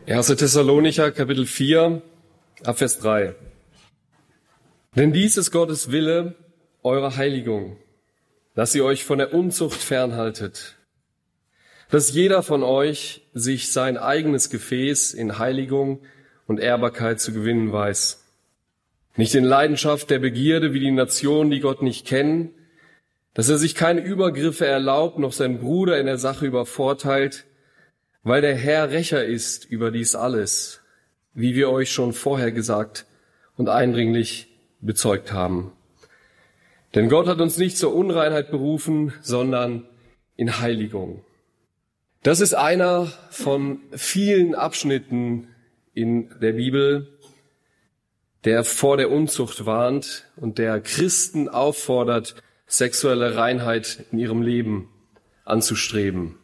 1. Thessalonicher, Kapitel 4, Abvers 3. Denn dies ist Gottes Wille, eure Heiligung, dass ihr euch von der Unzucht fernhaltet, dass jeder von euch sich sein eigenes Gefäß in Heiligung und Ehrbarkeit zu gewinnen weiß. Nicht in Leidenschaft der Begierde wie die Nationen, die Gott nicht kennen, dass er sich keine Übergriffe erlaubt, noch seinen Bruder in der Sache übervorteilt, weil der Herr Rächer ist über dies alles, wie wir euch schon vorher gesagt und eindringlich bezeugt haben. Denn Gott hat uns nicht zur Unreinheit berufen, sondern in Heiligung. Das ist einer von vielen Abschnitten in der Bibel, der vor der Unzucht warnt und der Christen auffordert, sexuelle Reinheit in ihrem Leben anzustreben.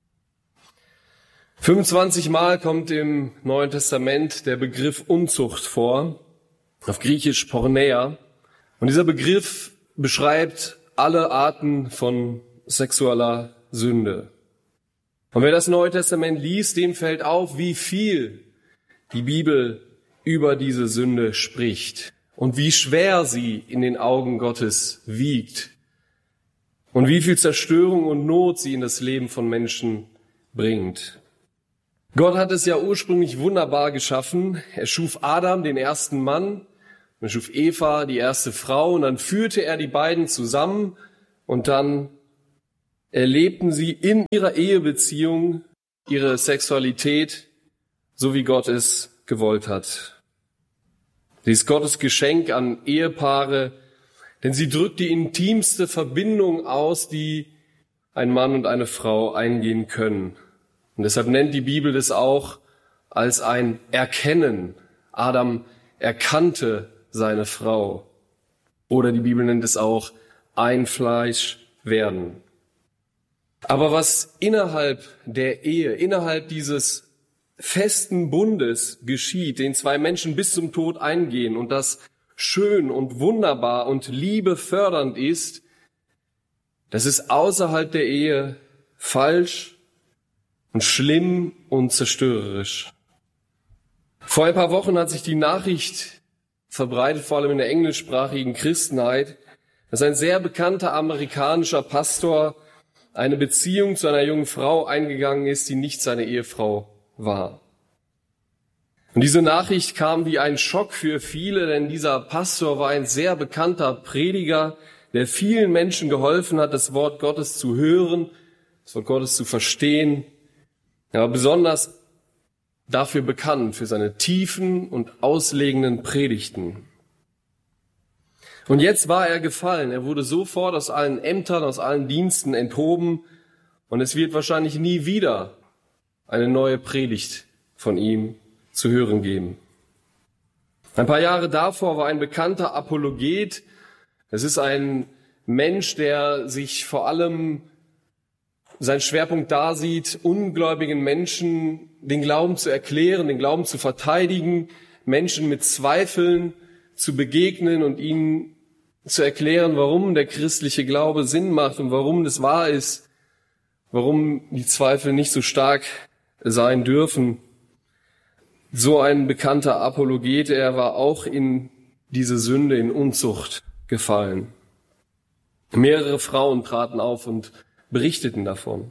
25 Mal kommt im Neuen Testament der Begriff Unzucht vor, auf Griechisch Porneia. Und dieser Begriff beschreibt alle Arten von sexueller Sünde. Und wer das Neue Testament liest, dem fällt auf, wie viel die Bibel über diese Sünde spricht und wie schwer sie in den Augen Gottes wiegt und wie viel Zerstörung und Not sie in das Leben von Menschen bringt. Gott hat es ja ursprünglich wunderbar geschaffen. Er schuf Adam, den ersten Mann, er schuf Eva, die erste Frau, und dann führte er die beiden zusammen und dann erlebten sie in ihrer Ehebeziehung ihre Sexualität, so wie Gott es gewollt hat. Sie ist Gottes Geschenk an Ehepaare, denn sie drückt die intimste Verbindung aus, die ein Mann und eine Frau eingehen können. Und deshalb nennt die Bibel das auch als ein Erkennen. Adam erkannte seine Frau. Oder die Bibel nennt es auch ein Fleisch werden. Aber was innerhalb der Ehe, innerhalb dieses festen Bundes geschieht, den zwei Menschen bis zum Tod eingehen und das schön und wunderbar und liebefördernd ist, das ist außerhalb der Ehe falsch und schlimm und zerstörerisch. Vor ein paar Wochen hat sich die Nachricht verbreitet, vor allem in der englischsprachigen Christenheit, dass ein sehr bekannter amerikanischer Pastor eine Beziehung zu einer jungen Frau eingegangen ist, die nicht seine Ehefrau war. Und diese Nachricht kam wie ein Schock für viele, denn dieser Pastor war ein sehr bekannter Prediger, der vielen Menschen geholfen hat, das Wort Gottes zu hören, das Wort Gottes zu verstehen. Er war besonders dafür bekannt, für seine tiefen und auslegenden Predigten. Und jetzt war er gefallen. Er wurde sofort aus allen Ämtern, aus allen Diensten enthoben. Und es wird wahrscheinlich nie wieder eine neue Predigt von ihm zu hören geben. Ein paar Jahre davor war ein bekannter Apologet. Es ist ein Mensch, der sich vor allem sein Schwerpunkt da sieht, ungläubigen Menschen den Glauben zu erklären, den Glauben zu verteidigen, Menschen mit Zweifeln zu begegnen und ihnen zu erklären, warum der christliche Glaube Sinn macht und warum das wahr ist, warum die Zweifel nicht so stark sein dürfen. So ein bekannter Apologet, er war auch in diese Sünde, in Unzucht gefallen. Mehrere Frauen traten auf und berichteten davon.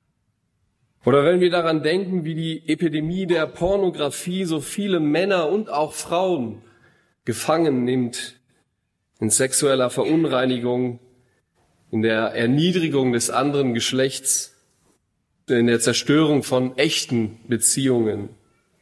Oder wenn wir daran denken, wie die Epidemie der Pornografie so viele Männer und auch Frauen gefangen nimmt in sexueller Verunreinigung, in der Erniedrigung des anderen Geschlechts, in der Zerstörung von echten Beziehungen.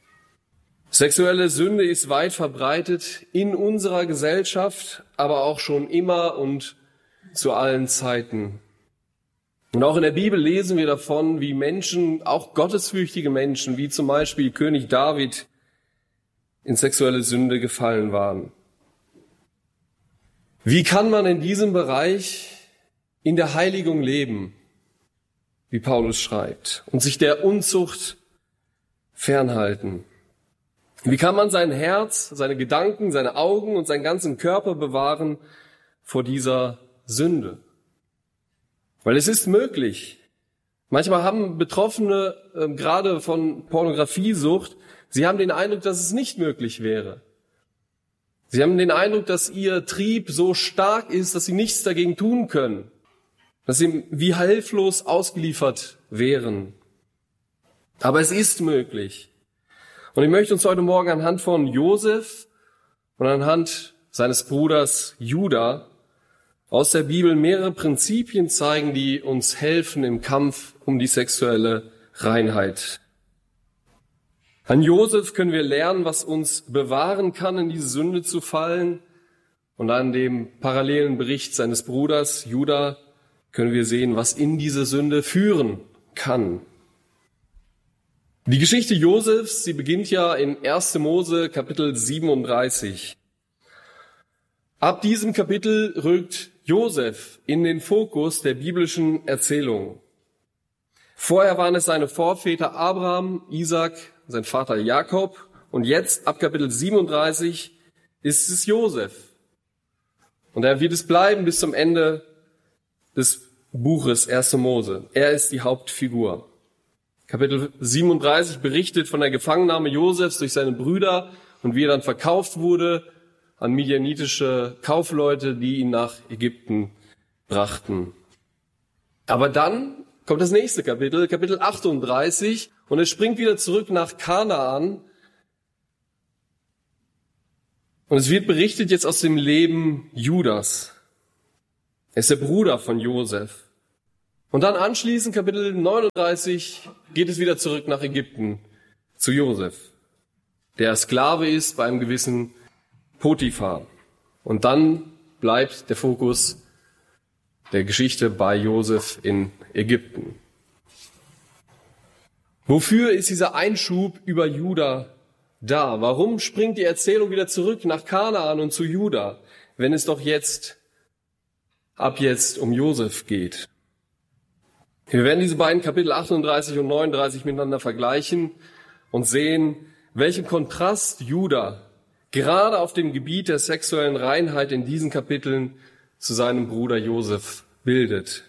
Sexuelle Sünde ist weit verbreitet in unserer Gesellschaft, aber auch schon immer und zu allen Zeiten. Und auch in der Bibel lesen wir davon, wie Menschen, auch gottesfürchtige Menschen, wie zum Beispiel König David, in sexuelle Sünde gefallen waren. Wie kann man in diesem Bereich in der Heiligung leben, wie Paulus schreibt, und sich der Unzucht fernhalten? Wie kann man sein Herz, seine Gedanken, seine Augen und seinen ganzen Körper bewahren vor dieser Sünde? Weil es ist möglich, Manchmal haben Betroffene, gerade von Pornografiesucht, sie haben den Eindruck, dass es nicht möglich wäre. Sie haben den Eindruck, dass ihr Trieb so stark ist, dass sie nichts dagegen tun können, dass sie wie hilflos ausgeliefert wären. Aber es ist möglich. Und ich möchte uns heute Morgen anhand von Josef und anhand seines Bruders Juda aus der Bibel mehrere Prinzipien zeigen, die uns helfen im Kampf um die sexuelle Reinheit. An Josef können wir lernen, was uns bewahren kann, in diese Sünde zu fallen. Und an dem parallelen Bericht seines Bruders Juda können wir sehen, was in diese Sünde führen kann. Die Geschichte Josefs, sie beginnt ja in 1. Mose Kapitel 37. Ab diesem Kapitel rückt Josef in den Fokus der biblischen Erzählung. Vorher waren es seine Vorväter Abraham, Isaac, sein Vater Jakob und jetzt ab Kapitel 37 ist es Josef. Und er wird es bleiben bis zum Ende des Buches 1. Mose. Er ist die Hauptfigur. Kapitel 37 berichtet von der Gefangennahme Josefs durch seine Brüder und wie er dann verkauft wurde an midianitische Kaufleute, die ihn nach Ägypten brachten. Aber dann kommt das nächste Kapitel, Kapitel 38, und es springt wieder zurück nach Kanaan. Und es wird berichtet jetzt aus dem Leben Judas. Er ist der Bruder von Josef. Und dann anschließend, Kapitel 39, geht es wieder zurück nach Ägypten zu Josef, der Sklave ist bei einem gewissen Potiphar. Und dann bleibt der Fokus der Geschichte bei Josef in Ägypten. Wofür ist dieser Einschub über Juda da? Warum springt die Erzählung wieder zurück nach Kanaan und zu Juda, wenn es doch ab jetzt um Josef geht? Wir werden diese beiden Kapitel 38 und 39 miteinander vergleichen und sehen, welchen Kontrast Juda gerade auf dem Gebiet der sexuellen Reinheit in diesen Kapiteln zu seinem Bruder Josef bildet.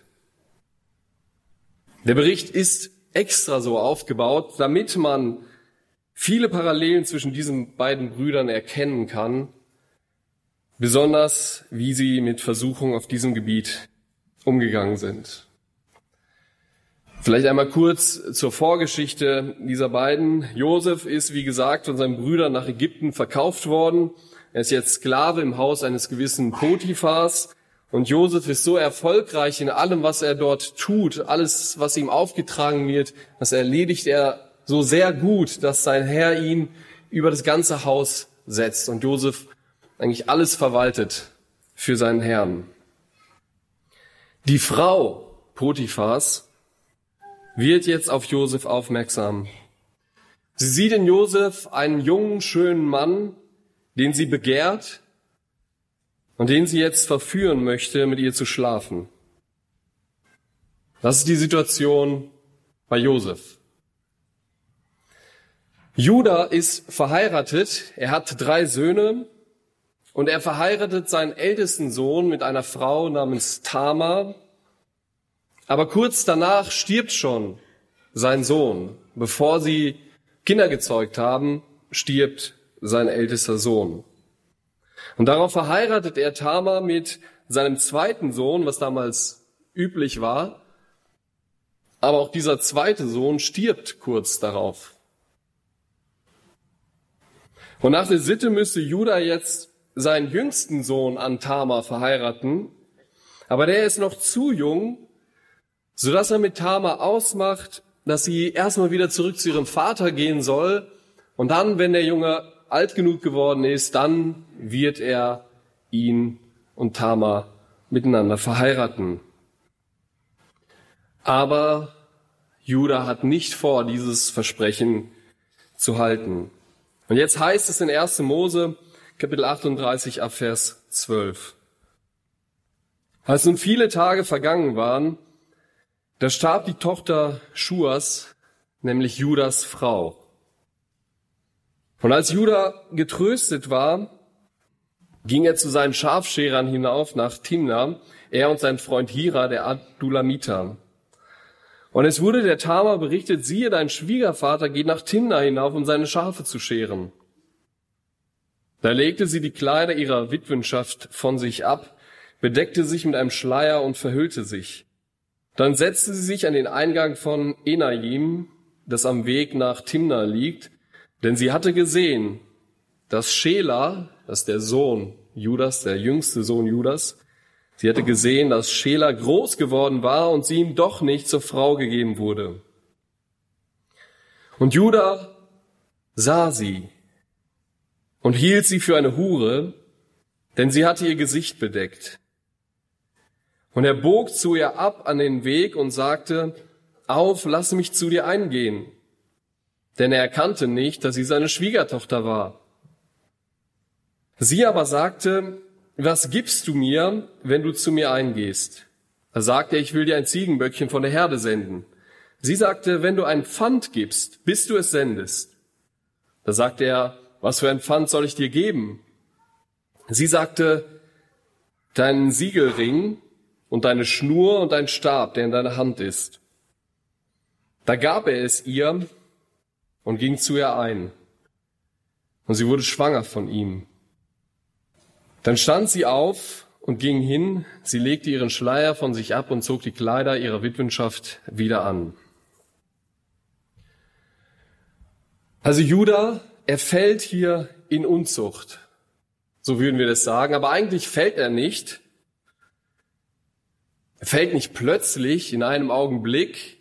Der Bericht ist extra so aufgebaut, damit man viele Parallelen zwischen diesen beiden Brüdern erkennen kann, besonders wie sie mit Versuchung auf diesem Gebiet umgegangen sind. Vielleicht einmal kurz zur Vorgeschichte dieser beiden. Josef ist, wie gesagt, von seinen Brüdern nach Ägypten verkauft worden. Er ist jetzt Sklave im Haus eines gewissen Potiphars. Und Josef ist so erfolgreich in allem, was er dort tut. Alles, was ihm aufgetragen wird, das erledigt er so sehr gut, dass sein Herr ihn über das ganze Haus setzt. Und Josef eigentlich alles verwaltet für seinen Herrn. Die Frau Potiphars wird jetzt auf Josef aufmerksam. Sie sieht in Josef einen jungen, schönen Mann, den sie begehrt und den sie jetzt verführen möchte, mit ihr zu schlafen. Das ist die Situation bei Josef. Juda ist verheiratet, er hat 3 Söhne und er verheiratet seinen ältesten Sohn mit einer Frau namens Tamar. Aber kurz danach stirbt schon sein Sohn. Bevor sie Kinder gezeugt haben, stirbt sein ältester Sohn. Und darauf verheiratet er Tamar mit seinem zweiten Sohn, was damals üblich war. Aber auch dieser zweite Sohn stirbt kurz darauf. Und nach der Sitte müsste Juda jetzt seinen jüngsten Sohn an Tamar verheiraten. Aber der ist noch zu jung, sodass er mit Tamar ausmacht, dass sie erstmal wieder zurück zu ihrem Vater gehen soll. Und dann, wenn der Junge alt genug geworden ist, dann wird er ihn und Tamar miteinander verheiraten. Aber Juda hat nicht vor, dieses Versprechen zu halten. Und jetzt heißt es in 1. Mose, Kapitel 38, ab Vers 12. Als nun viele Tage vergangen waren, da starb die Tochter Schuas, nämlich Judas Frau. Und als Juda getröstet war, ging er zu seinen Schafscherern hinauf nach Timna, er und sein Freund Hira, der Adulamiter. Und es wurde der Tamar berichtet, siehe, dein Schwiegervater geht nach Timna hinauf, um seine Schafe zu scheren. Da legte sie die Kleider ihrer Witwenschaft von sich ab, bedeckte sich mit einem Schleier und verhüllte sich. Dann setzte sie sich an den Eingang von Enajim, das am Weg nach Timna liegt, denn sie hatte gesehen, dass Schela, das ist der Sohn Judas, der jüngste Sohn Judas, sie hatte gesehen, dass Schela groß geworden war und sie ihm doch nicht zur Frau gegeben wurde. Und Juda sah sie und hielt sie für eine Hure, denn sie hatte ihr Gesicht bedeckt. Und er bog zu ihr ab an den Weg und sagte, auf, lass mich zu dir eingehen. Denn er erkannte nicht, dass sie seine Schwiegertochter war. Sie aber sagte, was gibst du mir, wenn du zu mir eingehst? Da sagte er, ich will dir ein Ziegenböckchen von der Herde senden. Sie sagte, wenn du ein Pfand gibst, bis du es sendest. Da sagte er, was für ein Pfand soll ich dir geben? Sie sagte, deinen Siegelring und deine Schnur und dein Stab, der in deiner Hand ist. Da gab er es ihr und ging zu ihr ein. Und sie wurde schwanger von ihm. Dann stand sie auf und ging hin, sie legte ihren Schleier von sich ab und zog die Kleider ihrer Witwenschaft wieder an. Also Juda, er fällt hier in Unzucht, so würden wir das sagen, aber eigentlich fällt er nicht. Er fällt nicht plötzlich in einem Augenblick,